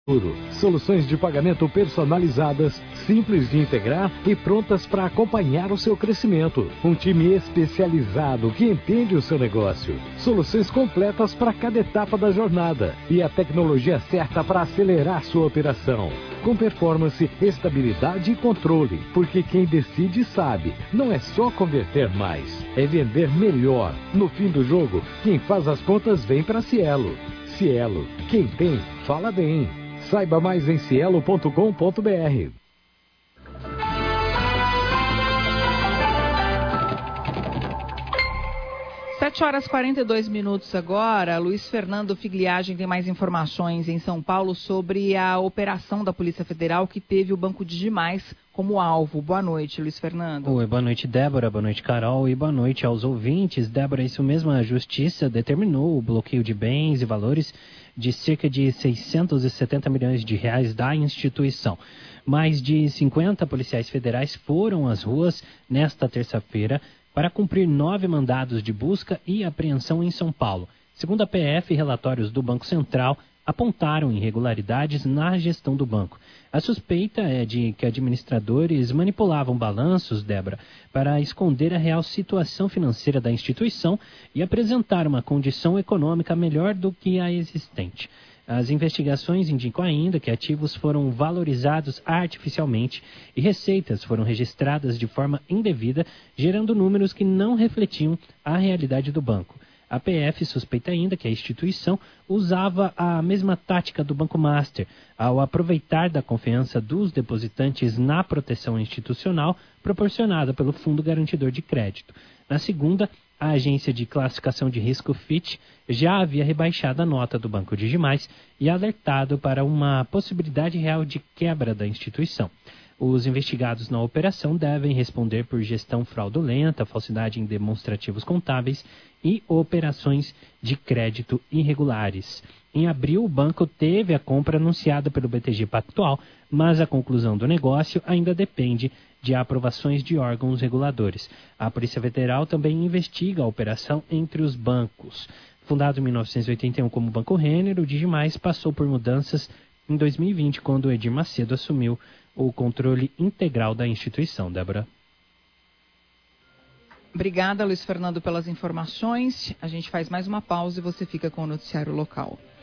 Soluções de pagamento personalizadas, simples de integrar e prontas para acompanhar o seu crescimento. Um time especializado que entende o seu negócio. Soluções completas para cada etapa da jornada e a tecnologia certa para acelerar sua operação. Com performance, estabilidade e controle, porque quem decide sabe, não é só converter mais, é vender melhor. No fim do jogo, quem faz as contas vem para Cielo. Cielo, quem tem, fala bem. Saiba mais em cielo.com.br. 7h42 agora. Luiz Fernando Figliagem tem mais informações em São Paulo sobre a operação da Polícia Federal que teve o Banco Digimais como alvo. Boa noite, Luiz Fernando. Oi, boa noite, Débora, boa noite, Carol, e boa noite aos ouvintes. Débora, isso mesmo, a Justiça determinou o bloqueio de bens e valores de cerca de 670 milhões de reais da instituição. Mais de 50 policiais federais foram às ruas nesta terça-feira para cumprir 9 mandados de busca e apreensão em São Paulo. Segundo a PF, relatórios do Banco Central apontaram irregularidades na gestão do banco. A suspeita é de que administradores manipulavam balanços, Débora, para esconder a real situação financeira da instituição e apresentar uma condição econômica melhor do que a existente. As investigações indicam ainda que ativos foram valorizados artificialmente e receitas foram registradas de forma indevida, gerando números que não refletiam a realidade do banco. A PF suspeita ainda que a instituição usava a mesma tática do Banco Master, ao aproveitar da confiança dos depositantes na proteção institucional proporcionada pelo Fundo Garantidor de Crédito. Na segunda, a agência de classificação de risco Fitch já havia rebaixado a nota do Banco Digimais e alertado para uma possibilidade real de quebra da instituição. Os investigados na operação devem responder por gestão fraudulenta, falsidade em demonstrativos contábeis e operações de crédito irregulares. Em abril, o banco teve a compra anunciada pelo BTG Pactual, mas a conclusão do negócio ainda depende de aprovações de órgãos reguladores. A Polícia Federal também investiga a operação entre os bancos. Fundado em 1981 como Banco Renner, o Digimais passou por mudanças em 2020, quando Edir Macedo assumiu o controle integral da instituição. Débora. Obrigada, Luiz Fernando, pelas informações. A gente faz mais uma pausa e você fica com o noticiário local.